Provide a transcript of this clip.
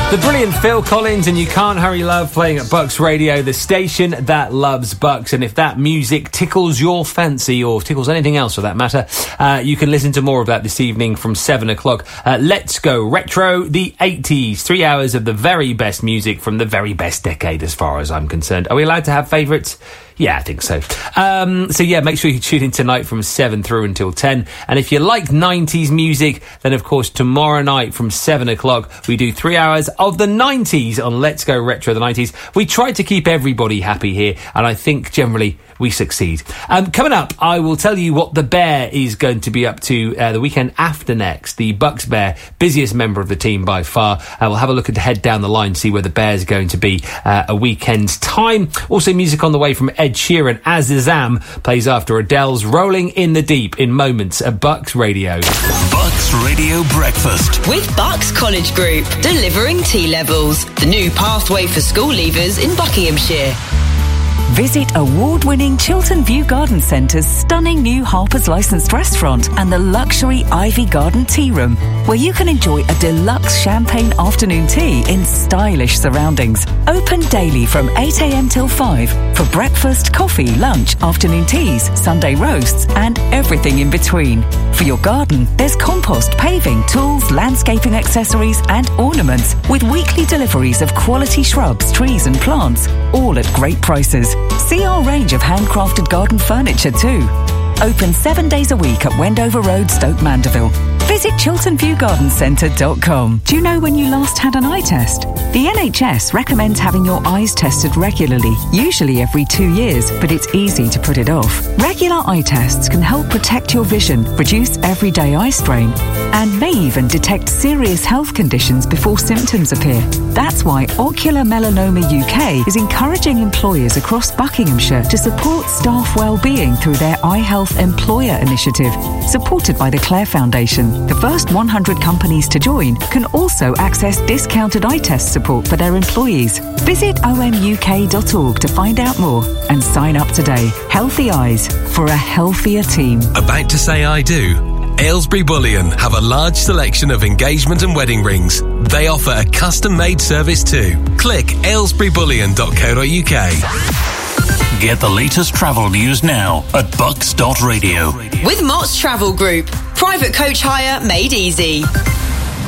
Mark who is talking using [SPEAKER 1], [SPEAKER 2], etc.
[SPEAKER 1] The brilliant Phil Collins and You Can't Hurry Love playing at Bucks Radio, the station that loves Bucks. And if that music tickles your fancy, or tickles anything else for that matter, you can listen to more of that this evening from 7 o'clock. Let's Go Retro, the 80s. 3 hours of the very best music from the very best decade as far as I'm concerned. Are we allowed to have favourites? Yeah, I think so. Make sure you tune in tonight from 7 through until 10. And if you like 90s music, then of course tomorrow night from 7 o'clock, we do 3 hours of the 90s on Let's Go Retro the 90s. We try to keep everybody happy here, and I think generally we succeed. Coming up, I will tell you what the Bear is going to be up to the weekend after next. The Bucks Bear, busiest member of the team by far. We'll have a look at the head down the line, see where the Bear's going to be a weekend's time. Also music on the way from Ed Sheeran as Azam plays after Adele's Rolling in the Deep in moments at Bucks Radio.
[SPEAKER 2] Bucks Radio Breakfast.
[SPEAKER 3] With Bucks College Group, delivering T-levels. The new pathway for school leavers in Buckinghamshire.
[SPEAKER 4] Visit award-winning Chiltern View Garden Centre's stunning new Harper's licensed restaurant and the luxury Ivy Garden Tea Room, where you can enjoy a deluxe champagne afternoon tea in stylish surroundings. Open daily from 8 a.m. till 5 for breakfast, coffee, lunch, afternoon teas, Sunday roasts and everything in between. For your garden, there's compost, paving, tools, landscaping accessories and ornaments with weekly deliveries of quality shrubs, trees and plants, all at great prices. See our range of handcrafted garden furniture too. Open 7 days a week at Wendover Road, Stoke Mandeville. Visit chilternviewgardencentre.com. Do you know when you last had an eye test? The NHS recommends having your eyes tested regularly, usually every 2 years, but it's easy to put it off. Regular eye tests can help protect your vision, reduce everyday eye strain, and may even detect serious health conditions before symptoms appear. That's why Ocular Melanoma UK is encouraging employers across Buckinghamshire to support staff well-being through their Eye Health Employer Initiative, supported by the Clare Foundation. The first 100 companies to join can also access discounted eye test support for their employees. Visit omuk.org to find out more and sign up today. Healthy eyes for a healthier team.
[SPEAKER 2] About to say I do? Aylesbury Bullion have a large selection of engagement and wedding rings. They offer a custom-made service too. Click aylesburybullion.co.uk.
[SPEAKER 5] Get the latest travel news now at bucks.radio.
[SPEAKER 3] With Mott's Travel Group. Private coach hire made easy.